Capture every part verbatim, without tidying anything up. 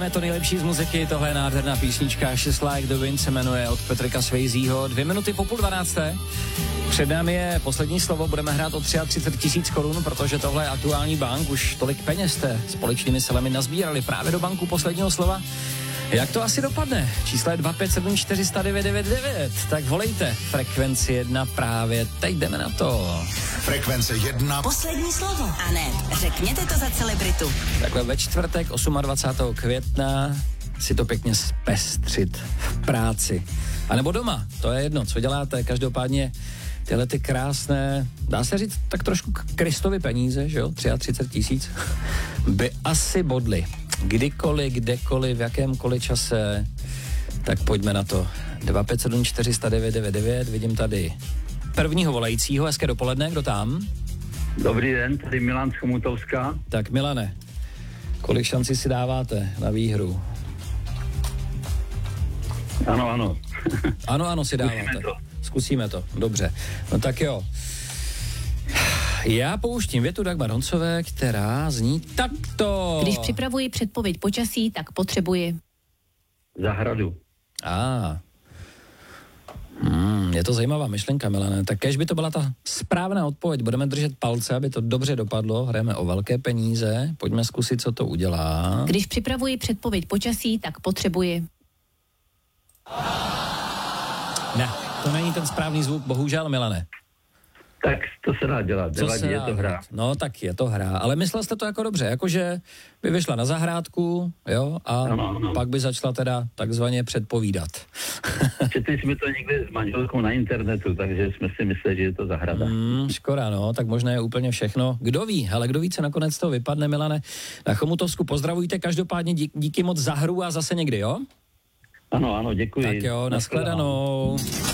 Máme to nejlepší z muziky, tohle je nádherná písnička She's Like the Wind se jmenuje od Patricka Swayzeho. Dvě minuty po půl dvanácté. Před námi je poslední slovo, budeme hrát o třicet tři tisíc korun, protože tohle je aktuální bank, už tolik peněz jste společnými silami nazbírali právě do banku posledního slova. Jak to asi dopadne? Číslo je dva pět sedm čtyři nula devět devět devět, tak volejte. Frekvenci jedna právě teď jdeme na to. Frekvence jedna. Poslední slovo. A ne, řekněte to za celebritu. Takhle ve čtvrtek dvacátého osmého května si to pěkně zpestřit v práci. A nebo doma, to je jedno, co děláte. Každopádně tyhle ty krásné, dá se říct tak trošku Kristovi peníze, že jo, třicet tři tisíc, by asi bodly. Kdykoliv, kdekoliv, v jakémkoliv čase, tak pojďme na to. dva pět sedm čtyři nula devět devět devět, vidím tady prvního volajícího, hezké dopoledne, kdo tam? Dobrý den, tady Milan z Chomutovska. Tak Milane, kolik šancí si dáváte na výhru? Ano, ano. Ano, ano, si dáváte. Zkusíme to. Zkusíme to, dobře. No tak jo. Já pouštím větu Dagmar Honcové, která zní takto. Když připravuji předpověď počasí, tak potřebuji Zahradu. A. Ah. Hmm, je to zajímavá myšlenka, Milane. Tak kež by to byla ta správná odpověď. Budeme držet palce, aby to dobře dopadlo. Hrajeme o velké peníze. Pojďme zkusit, co to udělá. Když připravuji předpověď počasí, tak potřebuji. Ne, to není ten správný zvuk, bohužel, Milane. Tak to se dá dělat, nevadí, je to hra. No tak je to hra, ale myslel jste to jako dobře, jakože by vyšla na zahrádku, jo, a ano, ano. pak by začala teda takzvaně předpovídat. Četli jsme to někde s manželkou na internetu, takže jsme si mysleli, že je to zahrada. Hmm, škoda, no, tak možná je úplně všechno. Kdo ví, ale kdo ví, co nakonec to vypadne, Milane. Na Chomutovsku pozdravujte, každopádně dí, díky moc za hru a zase někdy, jo? Ano, ano, děkuji. Tak jo, nashledanou.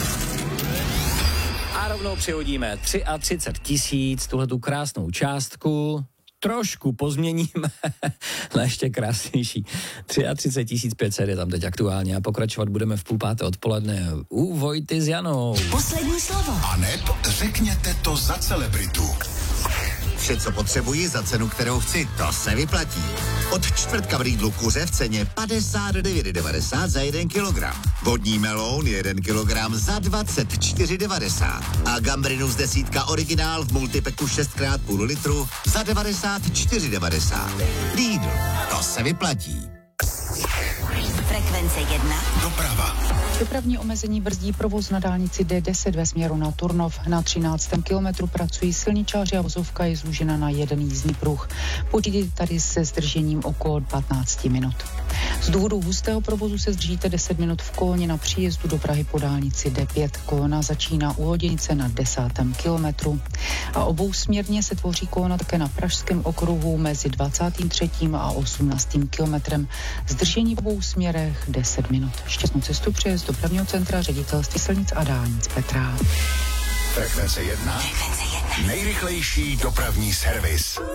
A rovnou přihodíme třicet tři tisíc, tuhle tu krásnou částku, trošku pozměníme na ještě krásnější. třicet tři tisíc pět set je tam teď aktuálně a pokračovat budeme v půl páté odpoledne u Vojty s Janou. Poslední slovo. A ne, řekněte to za celebritu. Vše, co potřebuji za cenu, kterou chci, to se vyplatí. Od čtvrtka v Lidlu kuře v ceně padesát devět devadesát za jeden kilogram. Vodní meloun jeden kilogram za dvacet čtyři devadesát. A gambrinus desítka originál v multipeku šest krát půl litru za devadesát čtyři devadesát. Lidl, to se vyplatí. Frekvence jedna. Doprava. Dopravní omezení brzdí provoz na dálnici D deset ve směru na Turnov. Na třináctém kilometru pracují silničáři a vozovka je zúžena na jeden jízdní pruh. Počítejte tady se zdržením okolo patnáct minut. Z důvodu hustého provozu se zdržíte deset minut v koloně na příjezdu do Prahy po dálnici D pět. Kolona začíná u Hoděnice na desátém kilometru. A obousměrně se tvoří kolona také na Pražském okruhu mezi dvacátým třetím a osmnáctým kilometrem. Zdržení v obou směrech deset minut. Šťastnou cestu přeje z dopravního centra Ředitelství silnic a dálnic Petra. Frekvence jedna. Frekvence jedna. Nejrychlejší dopravní servis.